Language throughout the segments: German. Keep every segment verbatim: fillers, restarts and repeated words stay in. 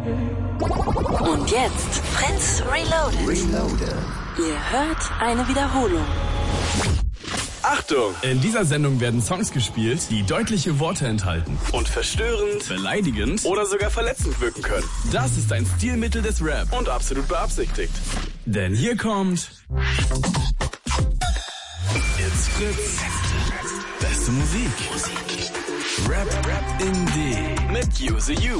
Und jetzt Prince Reloaded. Reloaded. Ihr hört eine Wiederholung. Achtung! In dieser Sendung werden Songs gespielt, die deutliche Worte enthalten und verstörend, beleidigend oder sogar verletzend wirken können. Das ist ein Stilmittel des Rap und absolut beabsichtigt. Denn hier kommt It's Fritz. Beste Musik. Rap, Rap in D mit Use You.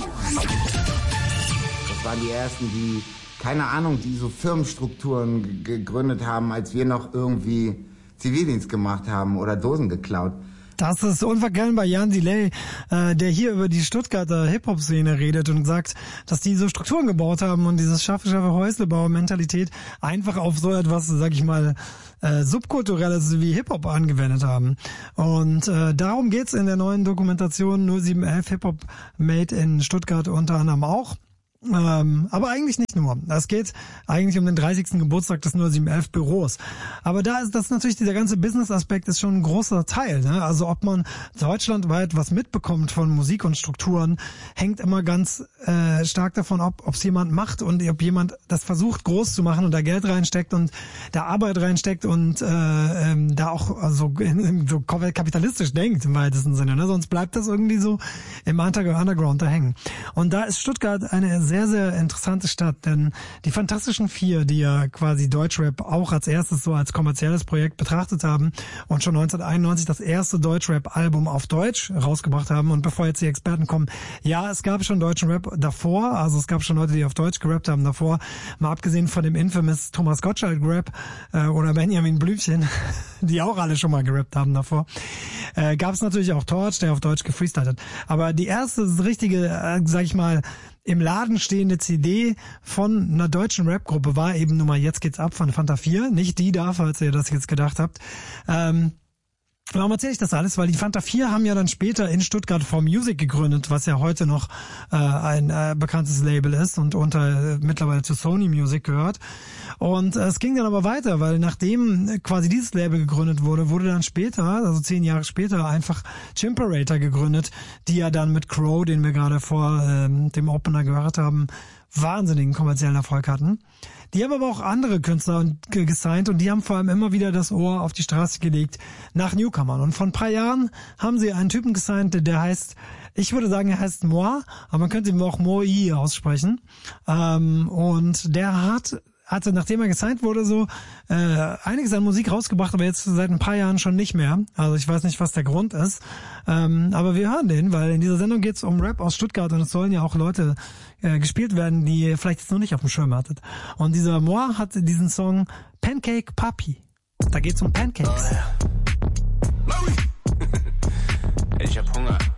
Das waren die ersten, die, keine Ahnung, die so Firmenstrukturen g- gegründet haben, als wir noch irgendwie Zivildienst gemacht haben oder Dosen geklaut. Das ist unverkennbar Jan Delay, äh, der hier über die Stuttgarter Hip-Hop-Szene redet und sagt, dass die so Strukturen gebaut haben und dieses schaffe, schaffe Häuslebau-Mentalität einfach auf so etwas, sag ich mal, äh, Subkulturelles wie Hip-Hop angewendet haben. Und äh, darum geht's in der neuen Dokumentation null sieben elf Hip-Hop Made in Stuttgart unter anderem auch. Ähm, aber eigentlich nicht nur. Es geht eigentlich um den dreißigsten Geburtstag des null sieben elf Büros. Aber da ist das natürlich, dieser ganze Business-Aspekt ist schon ein großer Teil. Ne? Also ob man deutschlandweit was mitbekommt von Musik und Strukturen, hängt immer ganz äh, stark davon ab, ob es jemand macht und ob jemand das versucht groß zu machen und da Geld reinsteckt und da Arbeit reinsteckt und äh, ähm, da auch also, so kapitalistisch denkt im weitesten Sinne. Ne? Sonst bleibt das irgendwie so im Underground da hängen. Und da ist Stuttgart eine sehr, sehr interessante Stadt, denn die Fantastischen Vier, die ja quasi Deutschrap auch als erstes so als kommerzielles Projekt betrachtet haben und schon neunzehnhunderteinundneunzig das erste Deutschrap-Album auf Deutsch rausgebracht haben, und bevor jetzt die Experten kommen, ja, es gab schon deutschen Rap davor, also es gab schon Leute, die auf Deutsch gerappt haben davor, mal abgesehen von dem infamous Thomas Gottschalk-Rap äh, oder Benjamin Blümchen, die auch alle schon mal gerappt haben davor, äh, gab es natürlich auch Torch, der auf Deutsch gefreestylt hat. Aber die erste richtige, äh, sag ich mal, im Laden stehende C D von einer deutschen Rap-Gruppe war eben nun mal Jetzt geht's ab von Fanta vier, nicht die da, falls ihr das jetzt gedacht habt. Ähm, Warum erzähle ich das alles? Weil die Fanta vier haben ja dann später in Stuttgart For Music gegründet, was ja heute noch äh, ein äh, bekanntes Label ist und unter äh, mittlerweile zu Sony Music gehört. Und äh, es ging dann aber weiter, weil nachdem quasi dieses Label gegründet wurde, wurde dann später, also zehn Jahre später, einfach Chimperator gegründet, die ja dann mit Crow, den wir gerade vor ähm, dem Opener gehört haben, wahnsinnigen kommerziellen Erfolg hatten. Die haben aber auch andere Künstler gesigned und die haben vor allem immer wieder das Ohr auf die Straße gelegt nach Newcomern. Und vor ein paar Jahren haben sie einen Typen gesigned, der heißt, ich würde sagen, er heißt Moi, aber man könnte ihn auch Moi aussprechen. Ähm, und der hat hatte, nachdem er gesigned wurde, so äh, einiges an Musik rausgebracht, aber jetzt seit ein paar Jahren schon nicht mehr. Also ich weiß nicht, was der Grund ist. Ähm, aber wir hören den, weil in dieser Sendung geht es um Rap aus Stuttgart und es sollen ja auch Leute äh, gespielt werden, die ihr vielleicht jetzt noch nicht auf dem Schirm hattet. Und dieser Moi hat diesen Song Pancake Papi. Da geht's um Pancakes. Oh, ja. Ich hab Hunger.